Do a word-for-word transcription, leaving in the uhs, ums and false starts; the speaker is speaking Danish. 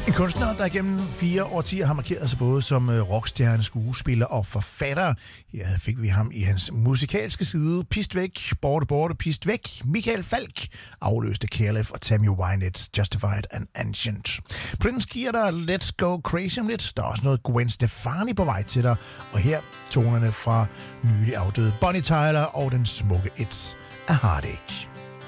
En kunstner, der gennem fire årtier har markeret sig både som rockstjerne, skuespiller og forfatter. Her fik vi ham i hans musikalske side. Pist væk, borte, borte, pist væk. Michael Falch afløste Carelef og Tammy Wynette's Justified and Ancient. Prince giver dig Let's Go Crazy om lidt. Der er også noget Gwen Stefani på vej til dig. Og her tonerne fra nylig afdøde Bonnie Tyler og den smukke It's a Heartache.